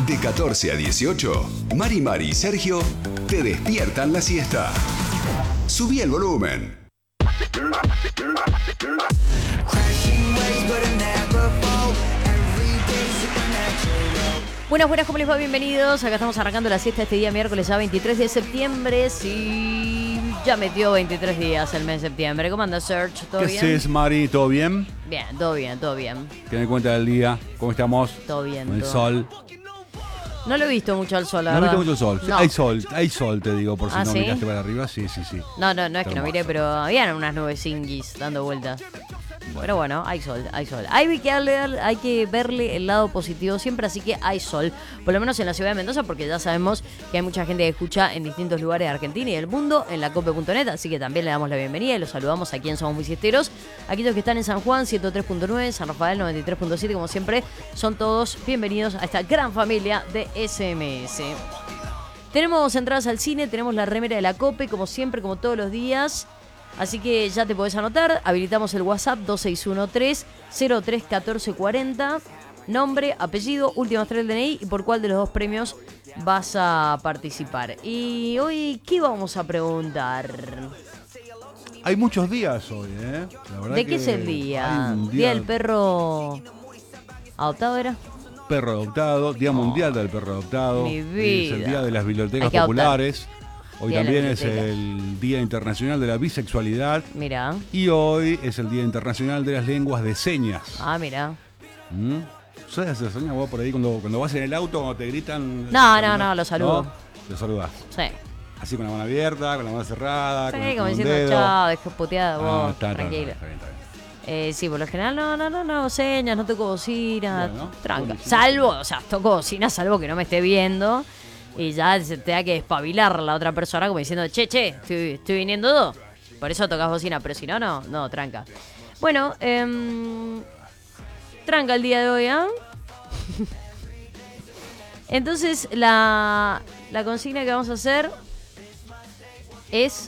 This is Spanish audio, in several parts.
De 14 a 18, Mari y Sergio te despiertan la siesta. Subí el volumen. Buenas, ¿cómo les va? Bienvenidos. Acá estamos arrancando la siesta este día miércoles ya 23 de septiembre. Sí, ya metió 23 días el mes de septiembre. ¿Cómo anda, Serge? ¿Todo bien? ¿Qué haces, Mari? ¿Todo bien? Bien, todo bien, todo bien. ¿Qué me cuenta del día? ¿Cómo estamos? Todo bien. Con el todo. sol. No lo he visto mucho al sol, la No he verdad. visto mucho sol. No. Hay sol, te digo, por si ¿Ah, no sí? miraste para arriba. Sí. No es que no Hermoso. miré, pero habían unas nubes inguis dando vueltas. Pero bueno, hay sol. Hay que verle el lado positivo siempre, así que hay sol. Por lo menos en la ciudad de Mendoza, porque ya sabemos que hay mucha gente que escucha en distintos lugares de Argentina y del mundo, en la cope.net, así que también le damos la bienvenida y los saludamos aquí en Somos Muy Siesteros. Aquellos que están en San Juan, 103.9, San Rafael, 93.7, como siempre, son todos bienvenidos a esta gran familia de SMS. Tenemos entradas al cine, tenemos la remera de la Cope, como siempre, como todos los días. Así que ya te podés anotar. Habilitamos el WhatsApp 2613-031440. Nombre, apellido, últimos 3 del DNI y por cuál de los dos premios vas a participar. Y hoy, ¿qué vamos a preguntar? Hay muchos días hoy, ¿eh? La verdad ¿De qué que es el hay día? un ¿Día del perro adoptado era? perro adoptado, Día Mundial del Perro Adoptado. Mi Es el vida. Día de las Hay Bibliotecas que adoptar. Populares. Hoy Día de la también es biblioteca. el Día Internacional de la Bisexualidad. Mira. Y hoy es el Día Internacional de las Lenguas de Señas. Ah, mira. ¿Sabes hacer señas vos por ahí cuando vas en el auto, cuando te gritan? No, lo saludo. ¿No? Lo saludás. Sí. Así con la mano abierta, con la mano cerrada, Sí, con como un diciendo, dedo. chao, dejé puteada vos, Está tranquilo. bien. Sí, por lo general no, señas, no toco bocina, Bueno, tranca. buenísimo. Toco bocina salvo que no me esté viendo y ya se te da que despabilar la otra persona como diciendo, che, estoy viniendo dos. Por eso tocas bocina, pero si no, tranca. Bueno, tranca el día de hoy, ¿ah? Entonces, la consigna que vamos a hacer es...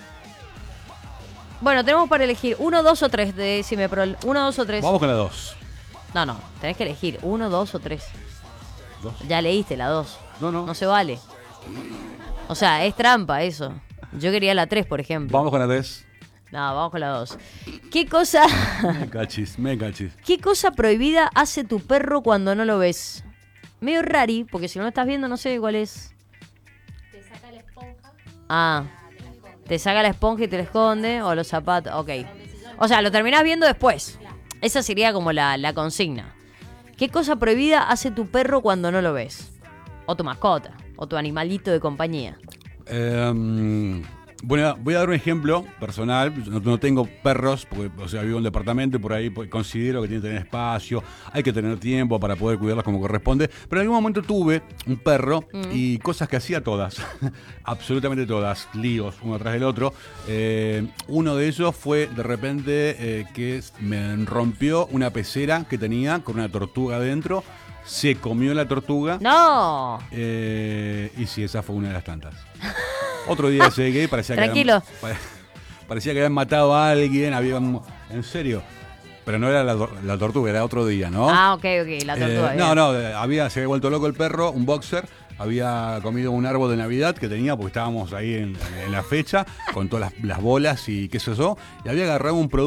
Bueno, tenemos para elegir 1, 2 o 3. Decime, pero 1, 2 o 3. Vamos con la 2. No, tenés que elegir 1, 2 o 3. ¿Dos? Ya leíste la 2. No. No se vale. O sea, es trampa eso. Yo quería la 3, por ejemplo. Vamos con la 3. No, vamos con la 2. ¿Qué cosa Me cachis. ¿Qué cosa prohibida hace tu perro cuando no lo ves? Medio rari, porque si no lo estás viendo no sé cuál es. Te saca la esponja. Ah, te saca la esponja y te la esconde, o los zapatos, ok. O sea, lo terminás viendo después. Esa sería como la consigna. ¿Qué cosa prohibida hace tu perro cuando no lo ves? O tu mascota, o tu animalito de compañía. Bueno, voy a dar un ejemplo personal. No tengo perros, porque vivo en un departamento y por ahí considero que tienen que tener espacio, hay que tener tiempo para poder cuidarlos como corresponde. Pero en algún momento tuve un perro y cosas que hacía todas, absolutamente todas, líos uno tras del otro. Uno de ellos fue de repente que me rompió una pecera que tenía con una tortuga adentro. Se comió la tortuga. ¡No! Y sí, esa fue una de las tantas. Otro día llegué y parecía Tranquilo. parecía que habían matado a alguien. En serio. Pero no era la tortuga, era otro día, ¿no? Ah, ok, la tortuga. Se había vuelto loco el perro, un boxer. Había comido un árbol de Navidad que tenía, porque estábamos ahí en la fecha, con todas las bolas y qué sé yo. Y había agarrado un producto